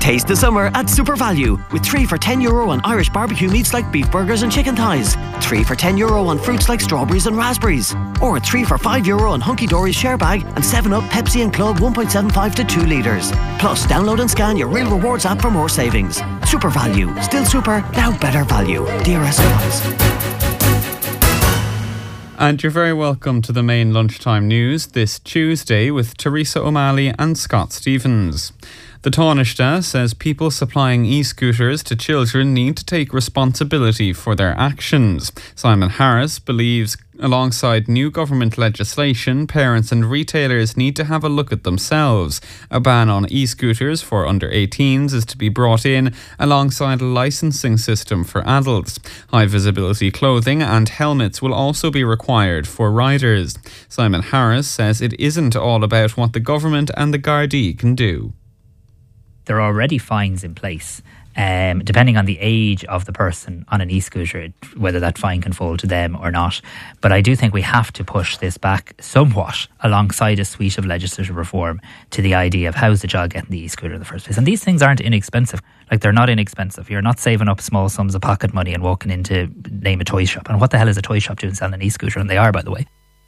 Taste the summer at Super Value with 3 for €10 on Irish barbecue meats like beef burgers and chicken thighs, 3 for €10 on fruits like strawberries and raspberries, or 3 for €5 on Hunky Dory's share bag and 7-Up, Pepsi and Club 1.75 to 2 litres. Plus, download and scan your Real Rewards app for more savings. Super Value. Still super, now better value. DRS applies. And you're very welcome to the main lunchtime news this Tuesday with Teresa O'Malley and Scott Stevens. The Taoiseach says people supplying e-scooters to children need to take responsibility for their actions. Simon Harris believes alongside new government legislation, parents and retailers need to have a look at themselves. A ban on e-scooters for under 18s is to be brought in alongside a licensing system for adults. High visibility clothing and helmets will also be required for riders. Simon Harris says it isn't all about what the government and the Gardaí can do. There are already fines in place, depending on the age of the person on an e-scooter, whether that fine can fall to them or not. But I do think we have to push this back somewhat alongside a suite of legislative reform to the idea of how's the child getting the e-scooter in the first place. And these things aren't inexpensive. Like, they're not inexpensive. You're not saving up small sums of pocket money and walking into, name a toy shop. And what the hell is a toy shop doing selling an e-scooter? And they are, by the way.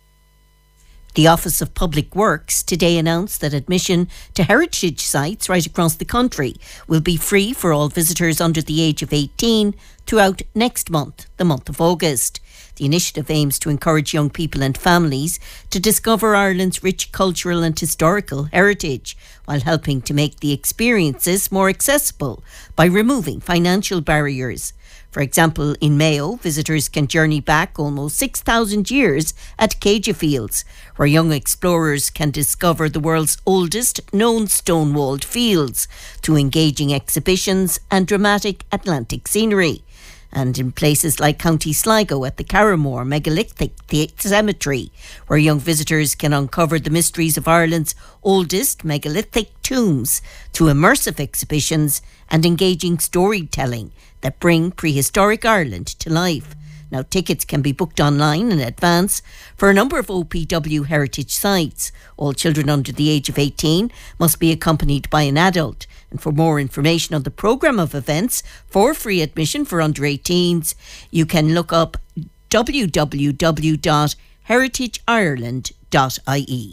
The Office of Public Works today announced that admission to heritage sites right across the country will be free for all visitors under the age of 18 throughout next month, the month of August. The initiative aims to encourage young people and families to discover Ireland's rich cultural and historical heritage, while helping to make the experiences more accessible by removing financial barriers. For example, in Mayo, visitors can journey back almost 6,000 years at Cagefields, where young explorers can discover the world's oldest known stone-walled fields through engaging exhibitions and dramatic Atlantic scenery. And in places like County Sligo at the Carramore Megalithic Cemetery, where young visitors can uncover the mysteries of Ireland's oldest megalithic tombs through immersive exhibitions and engaging storytelling that bring prehistoric Ireland to life. Now, tickets can be booked online in advance for a number of OPW heritage sites. All children under the age of 18 must be accompanied by an adult. And for more information on the programme of events for free admission for under 18s, you can look up www.heritageireland.ie.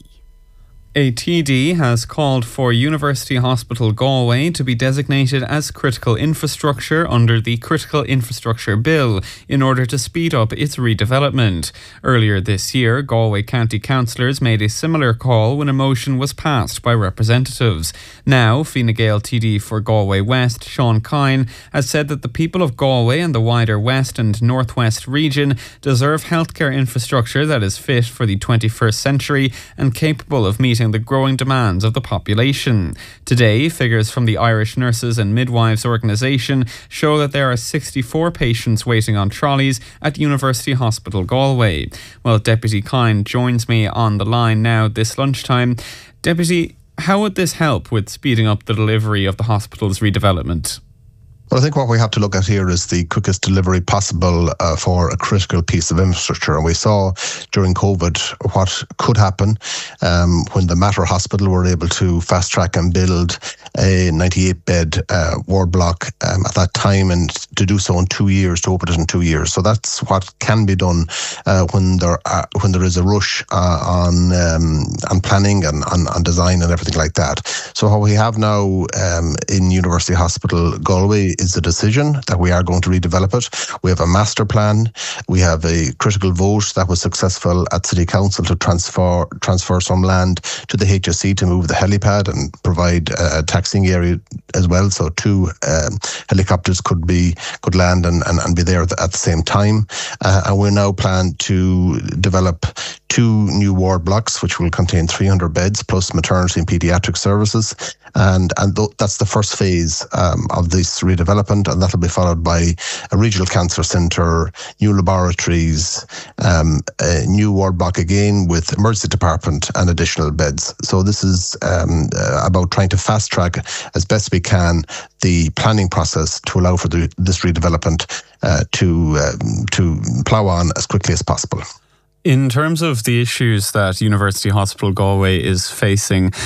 A TD has called for University Hospital Galway to be designated as critical infrastructure under the Critical Infrastructure Bill in order to speed up its redevelopment. Earlier this year, Galway County councillors made a similar call when a motion was passed by representatives. Now, Fine Gael TD for Galway West, Sean Kine, has said that the people of Galway and the wider West and Northwest region deserve healthcare infrastructure that is fit for the 21st century and capable of meeting the growing demands of the population. Today, figures from the Irish Nurses and Midwives Organisation show that there are 64 patients waiting on trolleys at University Hospital Galway. Well, Deputy Kine joins me on the line now this lunchtime. Deputy, how would this help with speeding up the delivery of the hospital's redevelopment? Well, I think what we have to look at here is the quickest delivery possible for a critical piece of infrastructure. And we saw during COVID what could happen when the Mater Hospital were able to fast track and build a 98-bed ward block at that time, and to do so in 2 years, to open it in 2 years. So that's what can be done when there is a rush on planning and on design and everything like that. So what we have now in University Hospital Galway is the decision that we are going to redevelop it. We have a master plan. We have a critical vote that was successful at City Council to transfer some land to the HSE to move the helipad and provide a taxiing area as well. So 2 helicopters could land and be there at the same time. And we now plan to develop 2 new ward blocks, which will contain 300 beds plus maternity and paediatric services. And that's the first phase of this redevelopment, and that'll be followed by a regional cancer centre, new laboratories, a new ward block again with emergency department and additional beds. So this is about trying to fast track as best we can the planning process to allow for this redevelopment to plough on as quickly as possible. In terms of the issues that University Hospital Galway is facing,